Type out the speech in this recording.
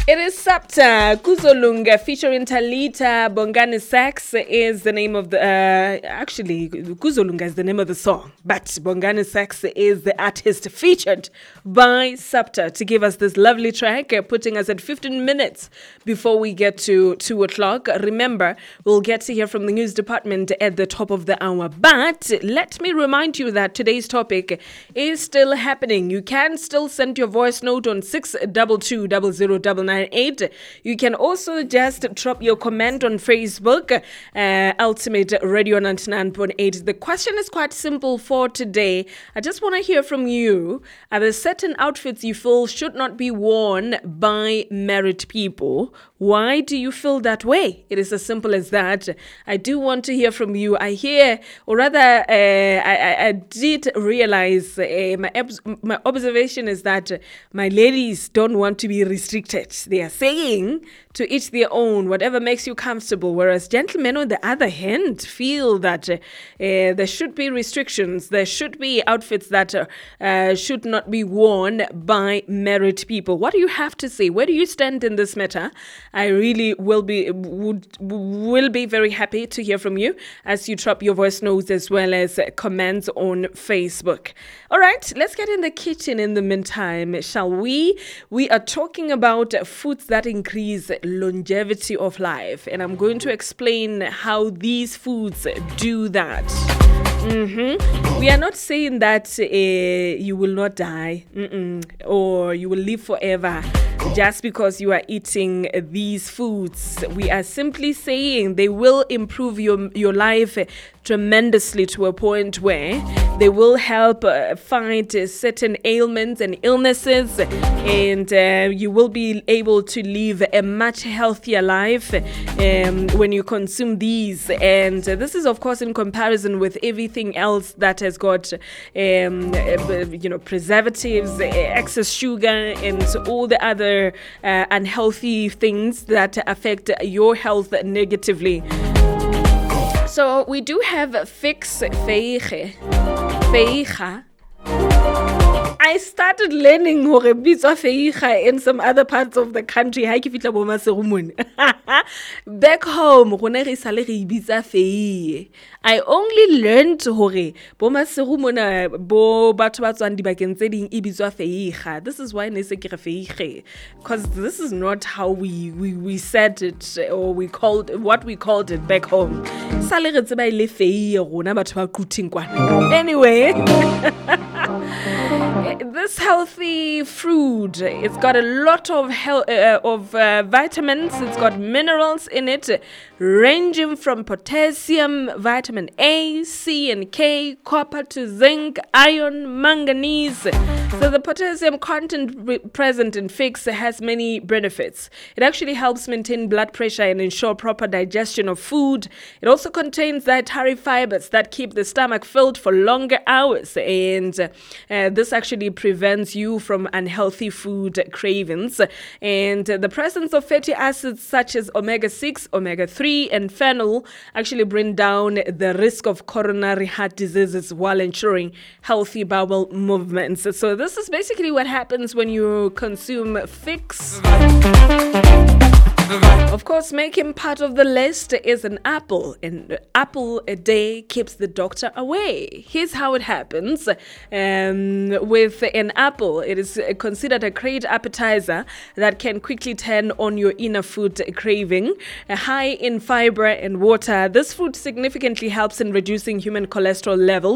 It is Sapta Kuzolunga featuring Talita. Bongani Sax is the name of the actually Kuzolunga is the name of the song, but Bongani Sax is the artist featured by Sapta to give us this lovely track, putting us at 15 minutes before we get to 2 o'clock. Remember, we'll get to hear from the news department at the top of the hour, but let me remind you that today's topic is still happening. You can still send your voice note on 6220099. You can also just drop your comment on Facebook, Ultimate Radio 99.8. The question is quite simple for today. I just want to hear from you. Are there certain outfits you feel should not be worn by married people? Why do you feel that way? It is as simple as that. I do want to hear from you. I hear, or rather, I did realize my observation is that my ladies don't want to be restricted. They are saying to each their own, whatever makes you comfortable. Whereas gentlemen, on the other hand, feel that there should be restrictions. There should be outfits that should not be worn by married people. What do you have to say? Where do you stand in this matter? I really will be very happy to hear from you as you drop your voice notes as well as comments on Facebook. All right, let's get in the kitchen in the meantime, shall we? We are talking about foods that increase longevity of life, and I'm going to explain how these foods do that. We are not saying that you will not die or you will live forever just because you are eating these foods. We are simply saying they will improve your life tremendously to a point where they will help fight certain ailments and illnesses, and you will be able to live a much healthier life when you consume these. And this is, of course, in comparison with everything else that has got preservatives, excess sugar, and all the other unhealthy things that affect your health negatively. So we do have Fix Feiga. I started learning hore bitso feiga in some other parts of the country. Ha ke fitla bo maserumone. Back home, rona re sale re bitsa fei. I only learned hore bo maserumone bo batho ba tswang dibakeng tse ding e bitswa feiga. This is why ne se ke re feige, because this is not how we said it, or we called it back home. Sale re tseba ile fei rona batho ba quting kwana. Anyway, this healthy fruit, it's got a lot of vitamins. It's got minerals in it, ranging from potassium, vitamin A, C, and K, copper to zinc, iron, manganese. So the potassium content present in figs has many benefits. It actually helps maintain blood pressure and ensure proper digestion of food. It also contains dietary fibers that keep the stomach filled for longer hours, and this actually prevents you from unhealthy food cravings. And the presence of fatty acids such as omega-6, omega-3, and fennel actually bring down the risk of coronary heart diseases while ensuring healthy bowel movements. So this is basically what happens when you consume figs. Of course, making part of the list is an apple. An apple a day keeps the doctor away. Here's how it happens. With an apple, it is considered a great appetizer that can quickly turn on your inner food craving. High in fiber and water, this food significantly helps in reducing human cholesterol levels.